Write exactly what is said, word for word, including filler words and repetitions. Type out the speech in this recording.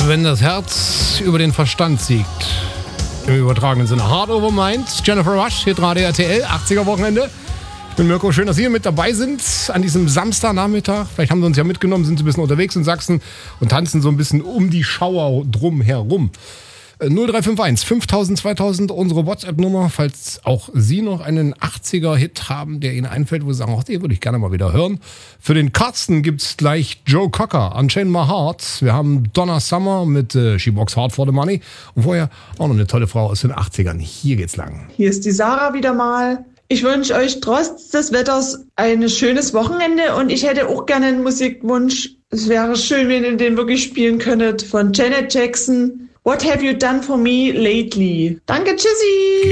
wenn das Herz über den Verstand siegt. Im übertragenen Sinne. Hard Over Mind, Jennifer Rush, Hitradio R T L, achtziger-Wochenende. Ich bin Mirko, schön, dass Sie mit dabei sind an diesem Samstagnachmittag. Vielleicht haben Sie uns ja mitgenommen, sind Sie ein bisschen unterwegs in Sachsen und tanzen so ein bisschen um die Schauer drum herum. null drei fünf eins fünftausend zweitausend, unsere WhatsApp-Nummer, falls auch Sie noch einen achtziger-Hit haben, der Ihnen einfällt, wo Sie sagen, ach, den würde ich gerne mal wieder hören. Für den Carsten gibt's gleich Joe Cocker, Unchain My Heart. Wir haben Donna Summer mit äh, She Works Hard for the Money. Und vorher auch noch eine tolle Frau aus den achtzigern. Hier geht's lang. Hier ist die Sarah wieder mal. Ich wünsche euch trotz des Wetters ein schönes Wochenende und ich hätte auch gerne einen Musikwunsch. Es wäre schön, wenn ihr den wirklich spielen könntet, von Janet Jackson. What have you done for me lately? Danke, tschüssi!